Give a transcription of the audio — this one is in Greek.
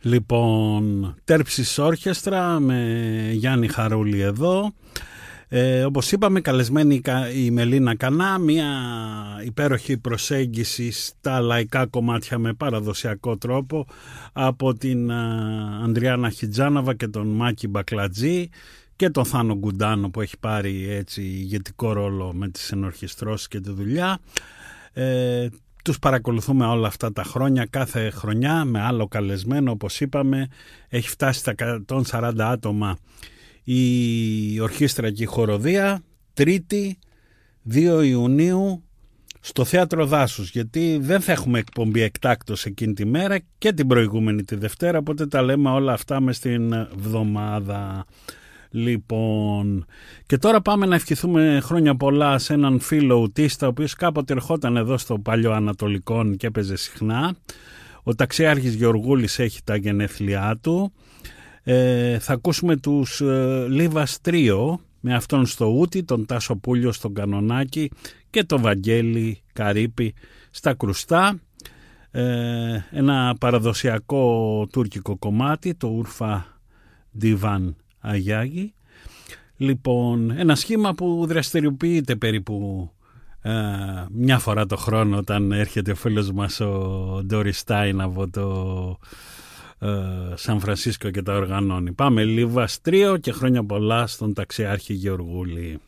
Λοιπόν, Τέρψης Όρχεστρα με Γιάννη Χαρούλη εδώ. Όπως είπαμε, καλεσμένη η Μελίνα Κανά, μια υπέροχη προσέγγιση στα λαϊκά κομμάτια με παραδοσιακό τρόπο από την Ανδριάννα Χιτζάνοβα και τον Μάκη Μπακλατζή και τον Θάνο Γκουντάνο που έχει πάρει έτσι ηγετικό ρόλο με τις ενορχιστρώσεις και τη δουλειά. Τους παρακολουθούμε όλα αυτά τα χρόνια, κάθε χρονιά με άλλο καλεσμένο. Όπως είπαμε, έχει φτάσει στα 140 άτομα η ορχήστρα και η χοροδία. Τρίτη 2 Ιουνίου στο Θέατρο Δάσους, γιατί δεν θα έχουμε εκπομπή εκτάκτως εκείνη τη μέρα και την προηγούμενη τη Δευτέρα, οπότε τα λέμε όλα αυτά μες στην βδομάδα. Λοιπόν, και τώρα πάμε να ευχηθούμε χρόνια πολλά σε έναν φίλο ουτίστα, ο οποίος κάποτε ερχόταν εδώ στο Παλιό Ανατολικόν και έπαιζε συχνά. Ο Ταξιάρχης Γεωργούλης έχει τα γενέθλιά του. Θα ακούσουμε τους Λίβας Τρίο με αυτόν στο ούτι, τον Τάσο Πούλιο στον κανονάκι και τον Βαγγέλη Καρύπη στα κρουστά. Ένα παραδοσιακό τουρκικό κομμάτι, το Ούρφα Διβάν Αγιάγη. Λοιπόν, ένα σχήμα που δραστηριοποιείται περίπου μια φορά το χρόνο όταν έρχεται ο φίλος μας ο Ντόρι Στάιν από το Σαν Φρανσίσκο και τα οργανώνει. Πάμε Λίβας Τρίο και χρόνια πολλά στον Ταξιάρχη Γεωργούλη.